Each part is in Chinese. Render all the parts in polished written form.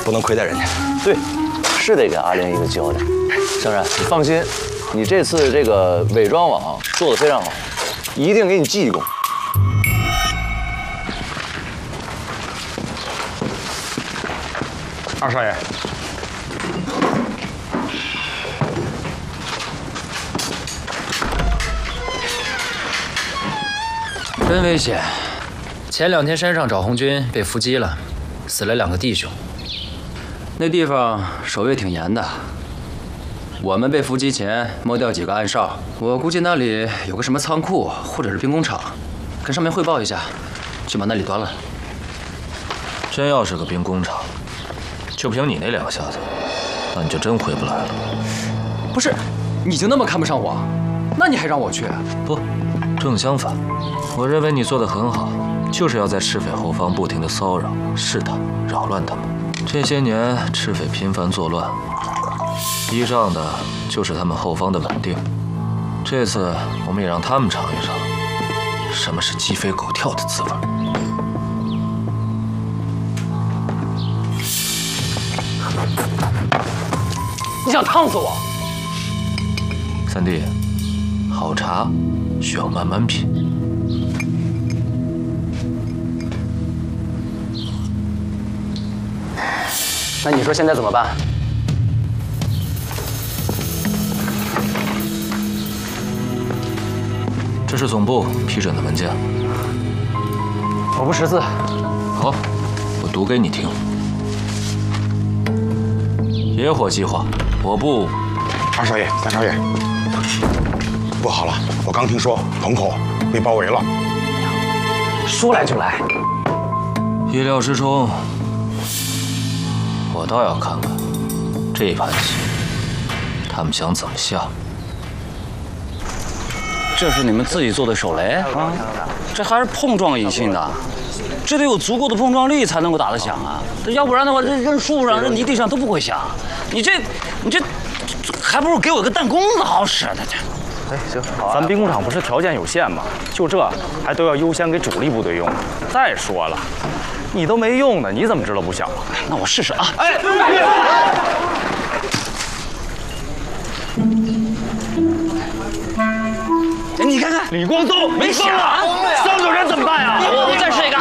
不能亏待人家。 对，是得给阿玲一个交代。胜然，你放心，你这次这个伪装网做得非常好，一定给你记一功。 二少爷， 真危险！前2天山上找红军被伏击了，死了2个弟兄。那地方守卫挺严的。我们被伏击前摸掉几个暗哨，我估计那里有个什么仓库或者是兵工厂，跟上面汇报一下，就把那里端了。 真要是个兵工厂，就凭你那2下子，那你就真回不来了。 不是，你就那么看不上我？那你还让我去？ 不，正相反，我认为你做得很好，就是要在赤匪后方不停地骚扰、试探、扰乱他们。这些年赤匪频繁作乱，依仗的就是他们后方的稳定。这次我们也让他们尝一尝什么是鸡飞狗跳的滋味。 你想烫死我？ 三弟，好茶需要慢慢品。 那你说现在怎么办？ 这是总部批准的文件。 我不识字。 好，我读给你听。野火计划，我部。 二少爷，三少爷，不好了！我刚听说棚口被包围了。 说来就来。 意料之中。我倒要看看这盘棋，他们想怎么下。 这是你们自己做的手雷啊？这还是碰撞引信的，这得有足够的碰撞力才能够打得响啊！要不然的话，这扔树上、扔泥地上都不会响。你这还不如给我个弹弓子好使呢。这。 哎，行，咱兵工厂不是条件有限吗？就这还都要优先给主力部队用。再说了，你都没用呢，你怎么知道不响啊？ 那我试试啊！ 哎， 你看看， 李光宗没响， 伤着人怎么办呀？ 我再试一个，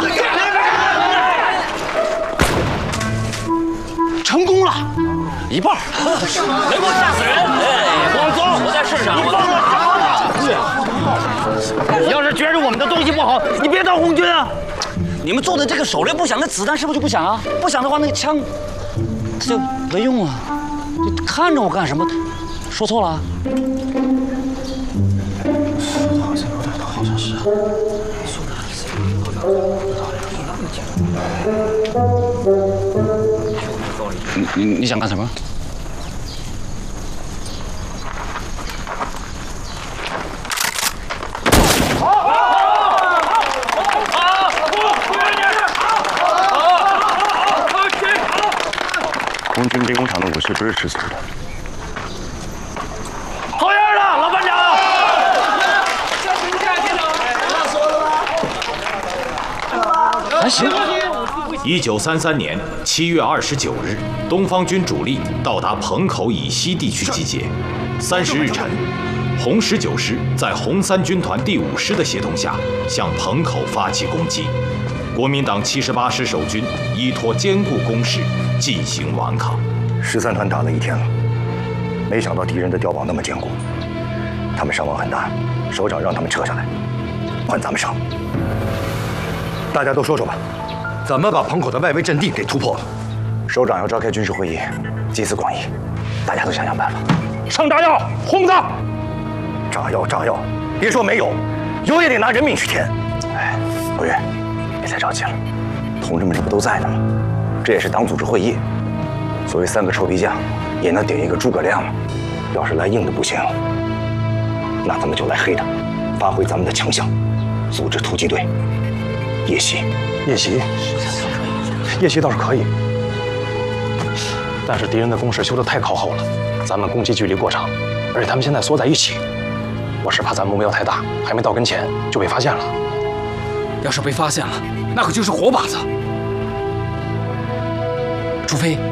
成功了，一半，能够吓死人。哎，光宗，我再试试。 你要是觉着我们的东西不好，你别当红军啊！ 你们做的这个手雷不响，那子弹是不是就不响啊？不响的话，那个枪它就没用啊！你看着我干什么？说错了啊？好像是。你想干什么？ 红军兵工厂的武器不是吃素的。 好样的，老班长！还行。 1933年7月29日，东方军主力到达棚口以西地区集结。30日晨，红19师在红三军团第5师的协同下，向棚口发起攻击。国民党78师守军依托坚固工事进行顽抗。 13团打了1天了，没想到敌人的碉堡那么坚固，他们伤亡很大。首长让他们撤下来，换咱们上。大家都说说吧，怎么把棚口的外围阵地给突破了？首长要召开军事会议，集思广益，大家都想想办法。 上炸药，轰炸！ 炸药，别说没有，有也得拿人命去填。哎，国元，别再着急了，同志们这不都在呢吗？这也是党组织会议，所谓3个臭皮匠，也能顶一个诸葛亮嘛。要是来硬的不行，那咱们就来黑的，发挥咱们的强项，组织突击队。夜袭倒是可以， 但是敌人的工事修得太靠后了，咱们攻击距离过长，而且他们现在缩在一起，我是怕咱目标太大，还没到跟前就被发现了。 要是被发现了，那可就是活靶子。除非